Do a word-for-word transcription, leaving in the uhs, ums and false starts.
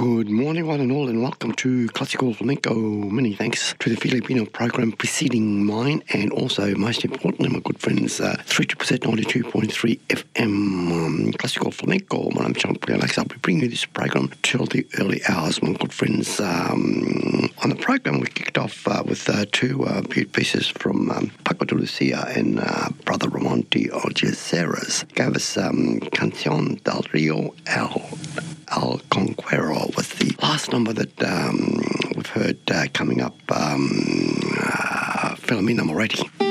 Good morning, one and all, and welcome to Classical Flamenco. Many thanks to the Filipino program preceding mine, and also, most importantly, my good friends, uh, three percent ninety-two point three F M um, Classical Flamenco. My name's John Alex. I'll be bringing you this program till the early hours, my good friends. Um, on the program, we kicked off uh, with uh, two uh, beaut pieces from um, Paco de Lucia and uh, Brother Ramon de Algeciras. Gave us um, Canción del Rio El El Conquero was the last number that um, we've heard uh, coming up, um, uh, Filomena Moretti.